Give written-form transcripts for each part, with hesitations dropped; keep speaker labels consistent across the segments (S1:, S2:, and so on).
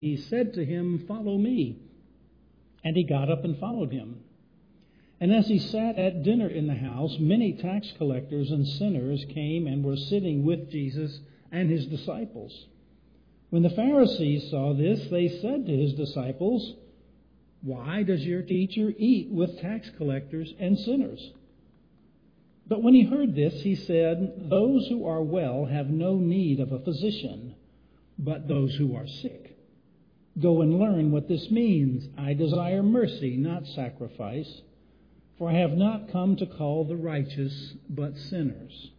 S1: he said to him, "Follow me." And he got up and followed him. And as he sat at dinner in the house, many tax collectors and sinners came and were sitting with Jesus and his disciples. When the Pharisees saw this, they said to his disciples, "Why does your teacher eat with tax collectors and sinners?" But when he heard this, he said, "Those who are well have no need of a physician, but those who are sick. Go and learn what this means. I desire mercy, not sacrifice, for I have not come to call the righteous, but sinners."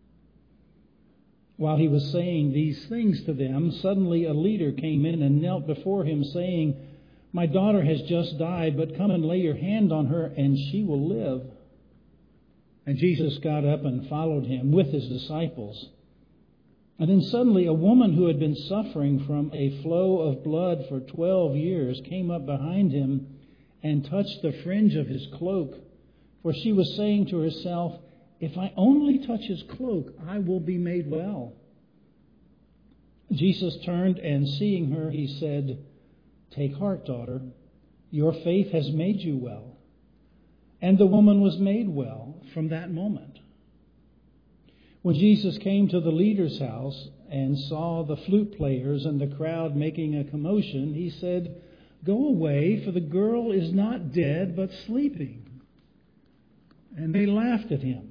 S1: While he was saying these things to them, suddenly a leader came in and knelt before him, saying, "My daughter has just died, but come and lay your hand on her, and she will live." And Jesus got up and followed him with his disciples. And then suddenly a woman who had been suffering from a flow of blood for 12 years came up behind him and touched the fringe of his cloak. For she was saying to herself, "If I only touch his cloak, I will be made well." Jesus turned and seeing her, he said, "Take heart, daughter. Your faith has made you well." And the woman was made well from that moment. When Jesus came to the leader's house and saw the flute players and the crowd making a commotion, he said, "Go away, for the girl is not dead, but sleeping." And they laughed at him.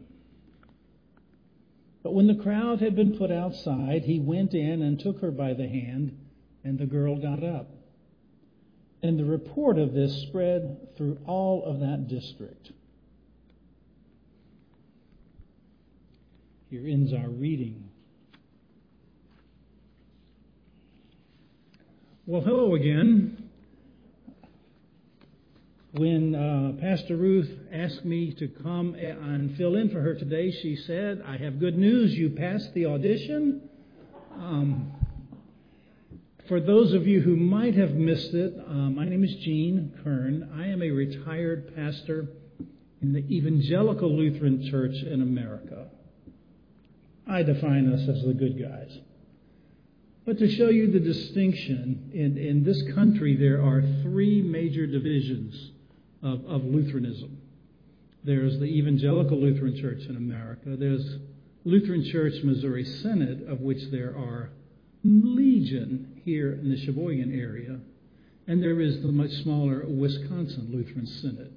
S1: But when the crowd had been put outside, he went in and took her by the hand, and the girl got up. And the report of this spread through all of that district. Here ends our reading. Well, hello again. When Pastor Ruth asked me to come and fill in for her today, she said, "I have good news. You passed the audition." For those of you who might have missed it, my name is Gene Kern. I am a retired pastor in the Evangelical Lutheran Church in America. I define us as the good guys. But to show you the distinction, in this country there are three major divisions of Lutheranism. There's the Evangelical Lutheran Church in America. There's Lutheran Church Missouri Synod, of which there are legion here in the Sheboygan area. And there is the much smaller Wisconsin Lutheran Synod.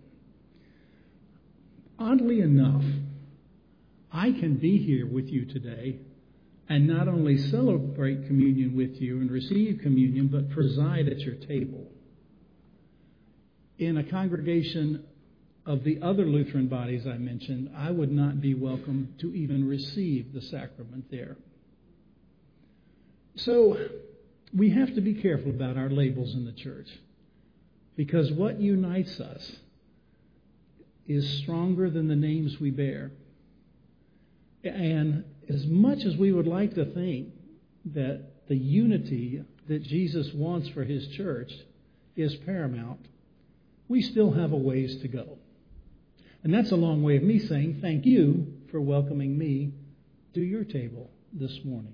S1: Oddly enough, I can be here with you today and not only celebrate communion with you and receive communion, but preside at your table. In a congregation of the other Lutheran bodies I mentioned, I would not be welcome to even receive the sacrament there. So we have to be careful about our labels in the church, because what unites us is stronger than the names we bear. And as much as we would like to think that the unity that Jesus wants for his church is paramount, we still have a ways to go. And that's a long way of me saying thank you for welcoming me to your table this morning.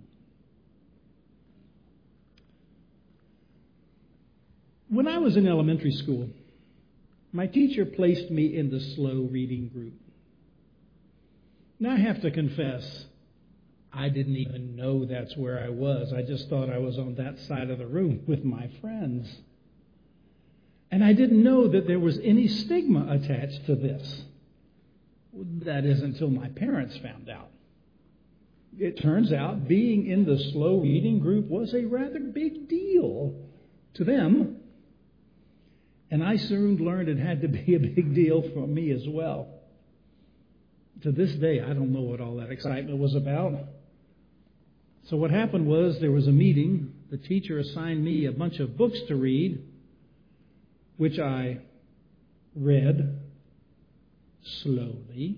S1: When I was in elementary school, my teacher placed me in the slow reading group. Now, I have to confess, I didn't even know that's where I was. I just thought I was on that side of the room with my friends. And I didn't know that there was any stigma attached to this. That is until my parents found out. It turns out being in the slow reading group was a rather big deal to them. And I soon learned it had to be a big deal for me as well. To this day, I don't know what all that excitement was about. So what happened was there was a meeting. The teacher assigned me a bunch of books to read, which I read slowly.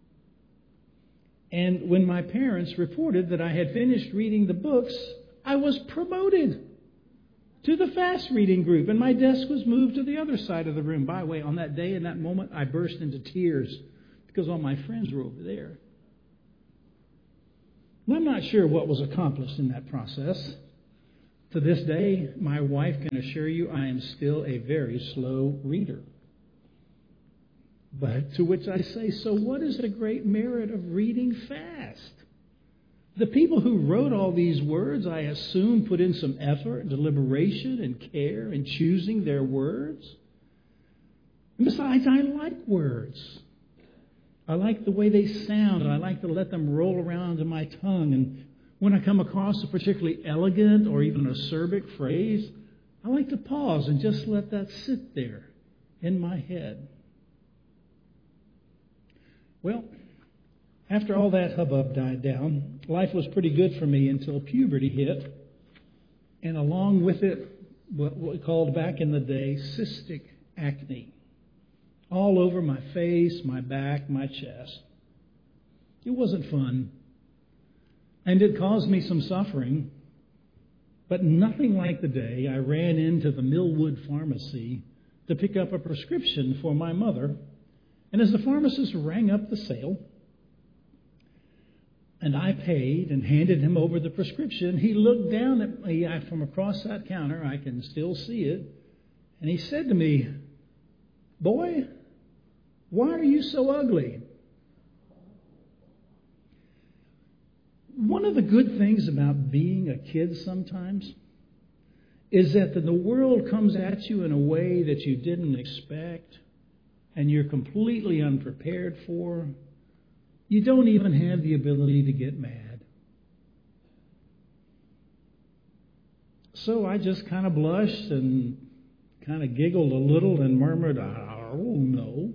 S1: And when my parents reported that I had finished reading the books, I was promoted to the fast reading group, and my desk was moved to the other side of the room. By the way, on that day, in that moment, I burst into tears because all my friends were over there. And I'm not sure what was accomplished in that process, To this day, my wife can assure you I am still a very slow reader. But to which I say, so what is the great merit of reading fast? The people who wrote all these words, I assume, put in some effort, deliberation, and care in choosing their words. And besides, I like words. I like the way they sound, and I like to let them roll around in my tongue. And when I come across a particularly elegant or even acerbic phrase, I like to pause and just let that sit there in my head. Well, after all that hubbub died down, life was pretty good for me until puberty hit, and along with it, what we called back in the day cystic acne, all over my face, my back, my chest. It wasn't fun, and it caused me some suffering, but nothing like the day I ran into the Millwood Pharmacy to pick up a prescription for my mother, and as the pharmacist rang up the sale, and I paid and handed him over the prescription, he looked down at me from across that counter. I can still see it. And he said to me, "Boy, why are you so ugly?" One of the good things about being a kid sometimes is that the world comes at you in a way that you didn't expect and you're completely unprepared for. You don't even have the ability to get mad. So I just kind of blushed and kind of giggled a little and murmured, "Oh, no."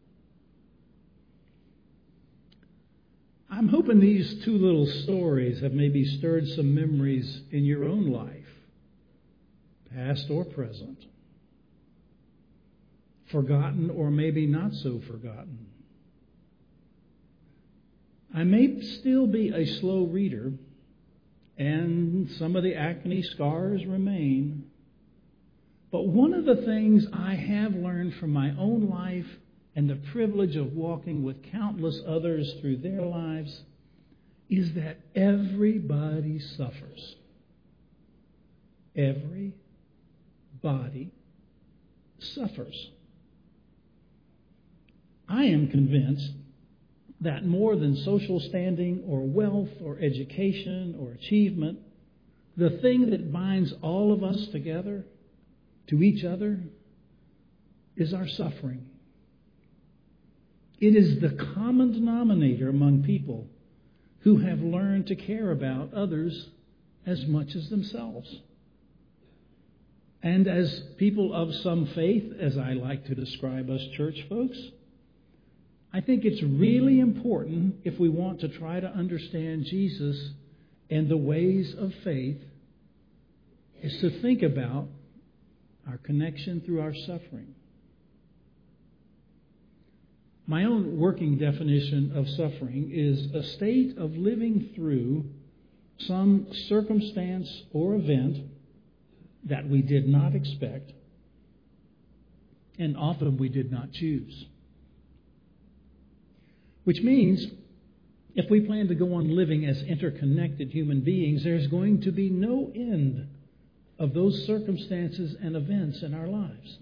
S1: I'm hoping these two little stories have maybe stirred some memories in your own life, past or present, forgotten or maybe not so forgotten. I may still be a slow reader, and some of the acne scars remain. But one of the things I have learned from my own life and the privilege of walking with countless others through their lives is that everybody suffers. Everybody suffers. I am convinced that more than social standing or wealth or education or achievement, the thing that binds all of us together to each other is our suffering. It is the common denominator among people who have learned to care about others as much as themselves. And as people of some faith, as I like to describe us church folks, I think it's really important, if we want to try to understand Jesus and the ways of faith, is to think about our connection through our suffering. My own working definition of suffering is a state of living through some circumstance or event that we did not expect, and often we did not choose. Which means, if we plan to go on living as interconnected human beings, there's going to be no end of those circumstances and events in our lives.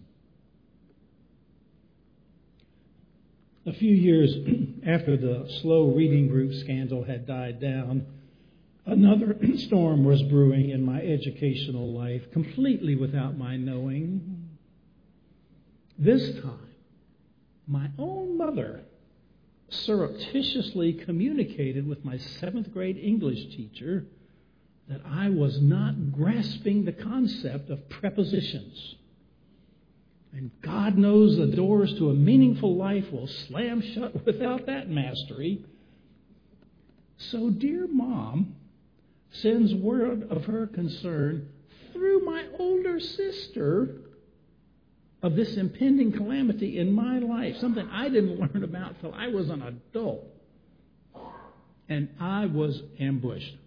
S1: A few years after the slow reading group scandal had died down, another storm was brewing in my educational life, completely without my knowing. This time, my own mother surreptitiously communicated with my 7th grade English teacher that I was not grasping the concept of prepositions. And God knows the doors to a meaningful life will slam shut without that mastery. So dear Mom sends word of her concern through my older sister of this impending calamity in my life, something I didn't learn about till I was an adult. And I was ambushed.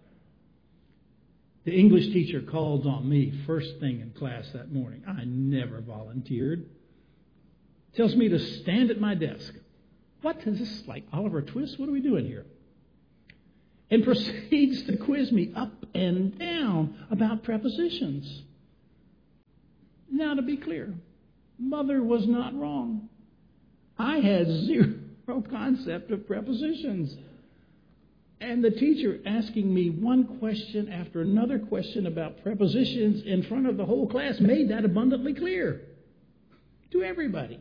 S1: The English teacher called on me first thing in class that morning. I never volunteered. Tells me to stand at my desk. What is this, like Oliver Twist? What are we doing here? And proceeds to quiz me up and down about prepositions. Now, to be clear, Mother was not wrong. I had zero concept of prepositions. And the teacher asking me one question after another question about prepositions in front of the whole class made that abundantly clear to everybody.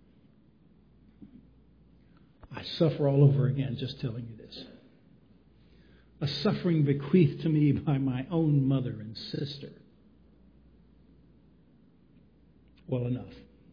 S1: I suffer all over again just telling you this. A suffering bequeathed to me by my own mother and sister. Well, enough.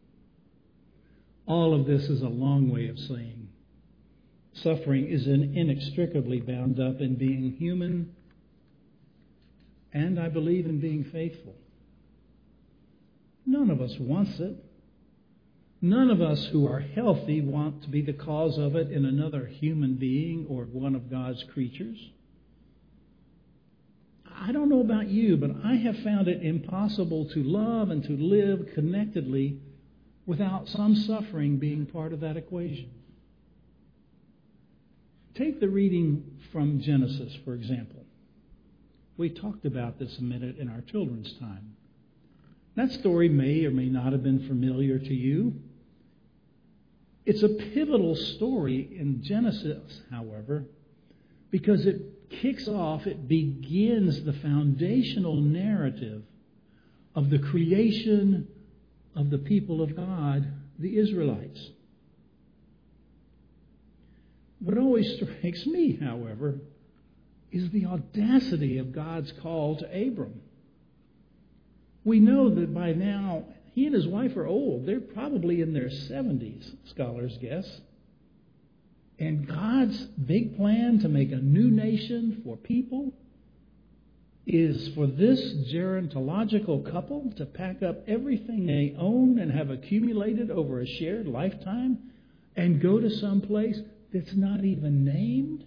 S1: All of this is a long way of saying suffering is inextricably bound up in being human and, I believe, in being faithful. None of us wants it. None of us who are healthy want to be the cause of it in another human being or one of God's creatures. I don't know about you, but I have found it impossible to love and to live connectedly without some suffering being part of that equation. Take the reading from Genesis, for example. We talked about this a minute in our children's time. That story may or may not have been familiar to you. It's a pivotal story in Genesis, however, because it begins the foundational narrative of the creation of the people of God, the Israelites. What always strikes me, however, is the audacity of God's call to Abram. We know that by now, he and his wife are old. They're probably in their 70s, scholars guess. And God's big plan to make a new nation for people is for this gerontological couple to pack up everything they own and have accumulated over a shared lifetime and go to some place that's not even named.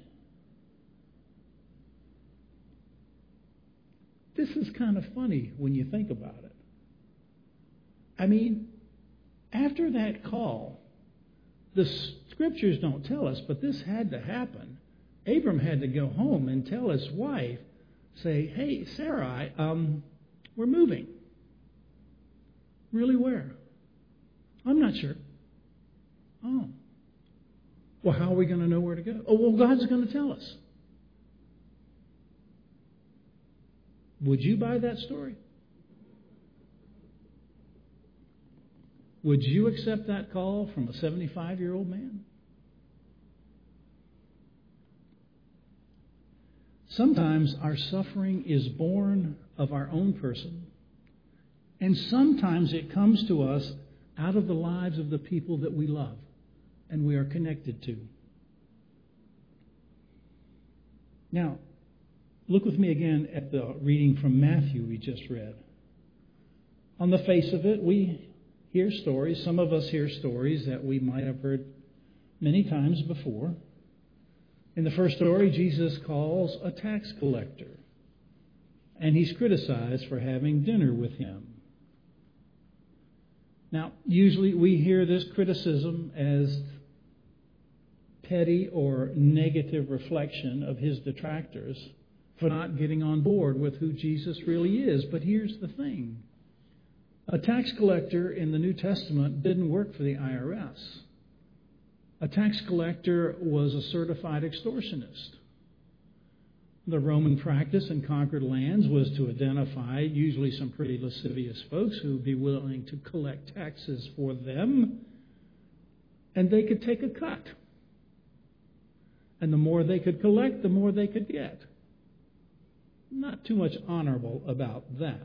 S1: This is kind of funny when you think about it. I mean, after that call, the scriptures don't tell us, but this had to happen. Abram had to go home and tell his wife, say, "Hey, Sarai, we're moving." "Really, where?" "I'm not sure." "Oh. Well, how are we going to know where to go?" "Oh, well, God's going to tell us." Would you buy that story? Would you accept that call from a 75-year-old man? Sometimes our suffering is born of our own person, and sometimes it comes to us out of the lives of the people that we love and we are connected to. Now, look with me again at the reading from Matthew we just read. On the face of it, we hear stories. Some of us hear stories that we might have heard many times before. In the first story, Jesus calls a tax collector, and he's criticized for having dinner with him. Now, usually we hear this criticism as petty or negative reflection of his detractors for not getting on board with who Jesus really is. But here's the thing. A tax collector in the New Testament didn't work for the IRS. A tax collector was a certified extortionist. The Roman practice in conquered lands was to identify usually some pretty lascivious folks who would be willing to collect taxes for them, and they could take a cut. And the more they could collect, the more they could get. Not too much honorable about that.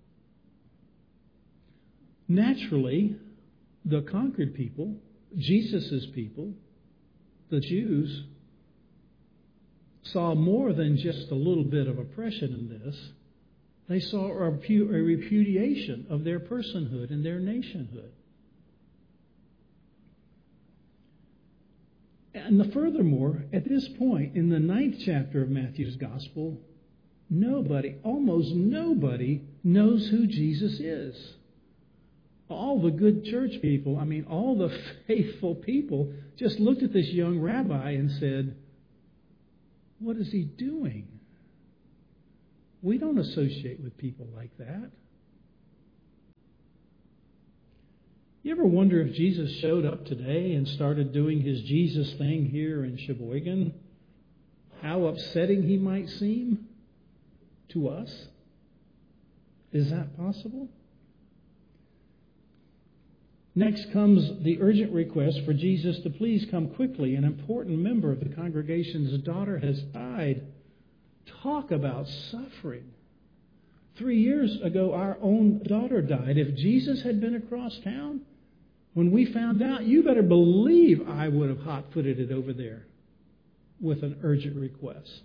S1: Naturally, the conquered people, Jesus' people, the Jews, saw more than just a little bit of oppression in this. They saw a repudiation of their personhood and their nationhood. And furthermore, at this point, in the 9th chapter of Matthew's Gospel, almost nobody knows who Jesus is. All the good church people, all the faithful people, just looked at this young rabbi and said, "What is he doing? We don't associate with people like that. You ever wonder if Jesus showed up today and started doing his Jesus thing here in Sheboygan, how upsetting he might seem to us? Is that possible? Next comes the urgent request for Jesus to please come quickly. An important member of the congregation's daughter has died. Talk about suffering. 3 years ago, our own daughter died. If Jesus had been across town, when we found out, you better believe I would have hot-footed it over there with an urgent request.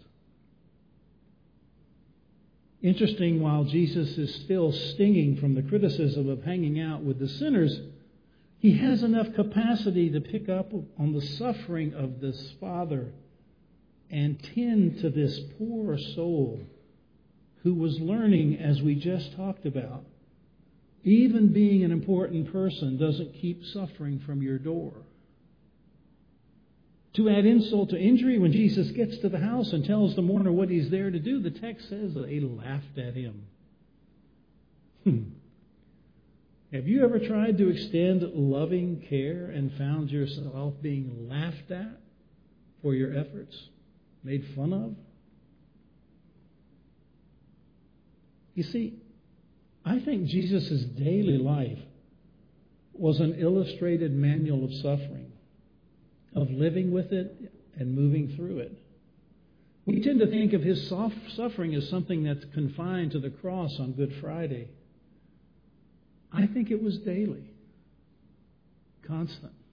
S1: Interesting, while Jesus is still stinging from the criticism of hanging out with the sinners, he has enough capacity to pick up on the suffering of this father and tend to this poor soul who was learning, as we just talked about. Even being an important person doesn't keep suffering from your door. To add insult to injury, when Jesus gets to the house and tells the mourner what he's there to do, the text says they laughed at him. Have you ever tried to extend loving care and found yourself being laughed at for your efforts, made fun of? You see, I think Jesus' daily life was an illustrated manual of suffering, of living with it and moving through it. We tend to think of his suffering as something that's confined to the cross on Good Friday. I think it was daily, constant.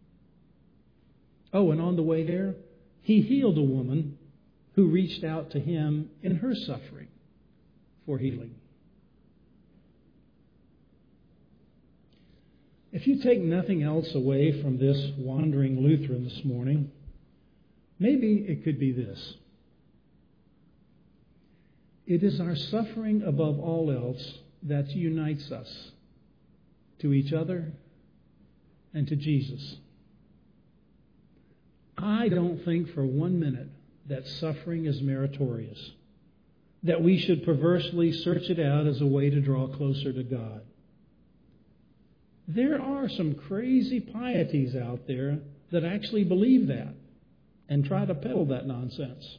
S1: Oh, and on the way there, he healed a woman who reached out to him in her suffering for healing. If you take nothing else away from this wandering Lutheran this morning, maybe it could be this. It is our suffering above all else that unites us to each other and to Jesus. I don't think for 1 minute that suffering is meritorious, that we should perversely search it out as a way to draw closer to God. There are some crazy pieties out there that actually believe that and try to peddle that nonsense.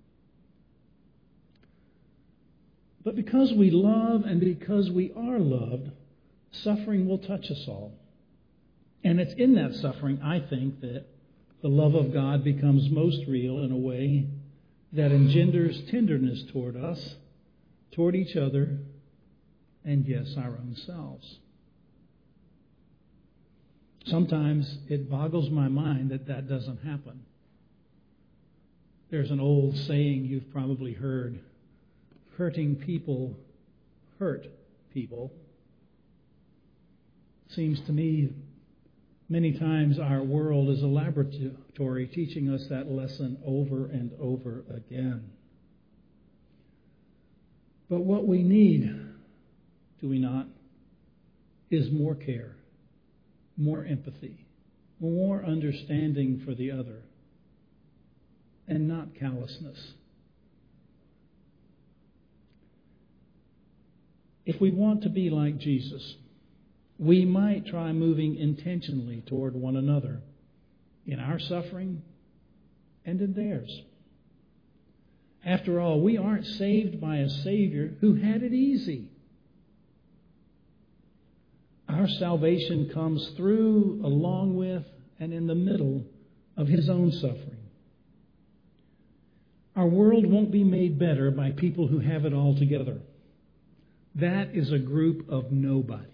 S1: But because we love and because we are loved, suffering will touch us all. And it's in that suffering, I think, that the love of God becomes most real in a way that engenders tenderness toward us, toward each other, and yes, our own selves. Sometimes it boggles my mind that that doesn't happen. There's an old saying you've probably heard, hurting people hurt people. Seems to me many times our world is a laboratory teaching us that lesson over and over again. But what we need, do we not, is more care, more empathy, more understanding for the other, and not callousness. If we want to be like Jesus, we might try moving intentionally toward one another in our suffering and in theirs. After all, we aren't saved by a Savior who had it easy. Our salvation comes through, along with, and in the middle of his own suffering. Our world won't be made better by people who have it all together. That is a group of nobody.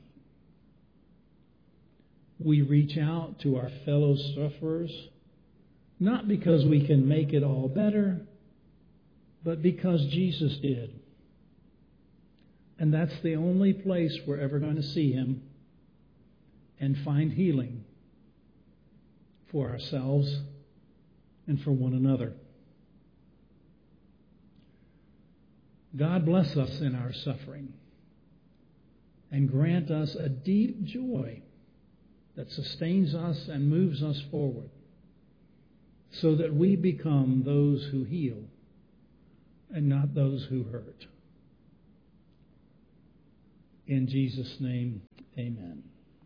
S1: We reach out to our fellow sufferers, not because we can make it all better, but because Jesus did. And that's the only place we're ever going to see him and find healing for ourselves and for one another. God bless us in our suffering and grant us a deep joy that sustains us and moves us forward so that we become those who heal and not those who hurt. In Jesus' name, amen.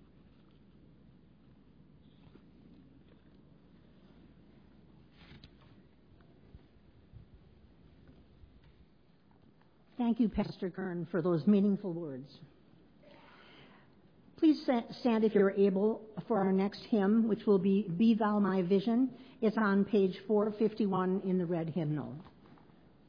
S2: Thank you, Pastor Kern, for those meaningful words. Please stand if you're able for our next hymn, which will be Thou My Vision. It's on page 451 in the red hymnal.